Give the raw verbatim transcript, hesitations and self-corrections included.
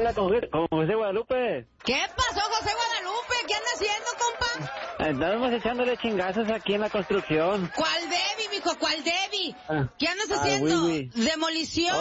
habla con, con José Guadalupe. ¿Qué pasó, José Guadalupe? ¿Qué anda haciendo, compa? Andamos echándole chingazos aquí en la construcción. ¿Cuál Debbie, mijo? ¿Cuál Debbie? Ah, ¿Qué andas ah, haciendo? oui, oui. ¿Demolición